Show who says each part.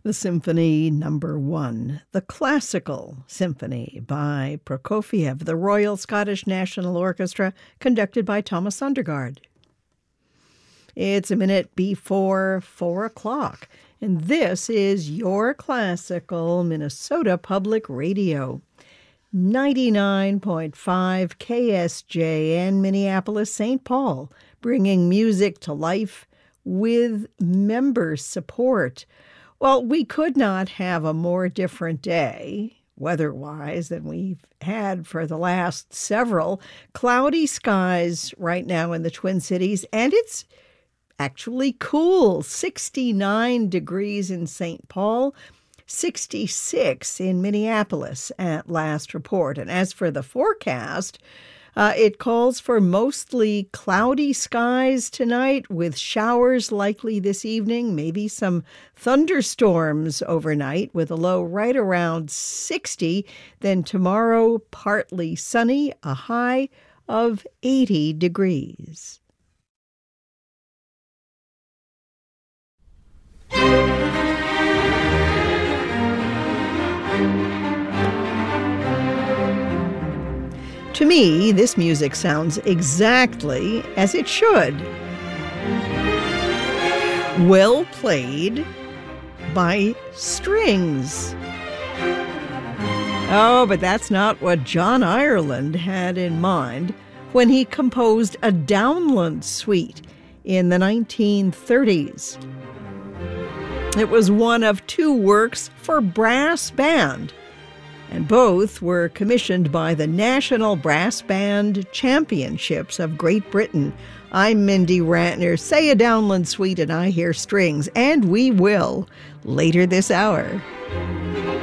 Speaker 1: The Symphony Number 1, the Classical Symphony by Prokofiev, the Royal Scottish National Orchestra, conducted by Thomas Søndergaard. It's a minute before 4 o'clock, and this is your classical Minnesota Public Radio. 99.5 KSJN, Minneapolis, St. Paul, bringing music to life with member support. Well, we could not have a more different day, weather-wise, than we've had for the last several. Cloudy skies right now in the Twin Cities, and it's actually cool. 69 degrees in St. Paul, 66 in Minneapolis at last report. And as for the forecast, it calls for mostly cloudy skies tonight with showers likely this evening, maybe some thunderstorms overnight with a low right around 60. Then tomorrow, partly sunny, a high of 80 degrees. To me, this music sounds exactly as it should. Well played by strings. Oh, but that's not what John Ireland had in mind when he composed a Downland Suite in the 1930s. It was one of two works for brass band, and both were commissioned by the National Brass Band Championships of Great Britain. I'm Mindy Rantner. Say a Downland Suite and I hear strings, and we will later this hour.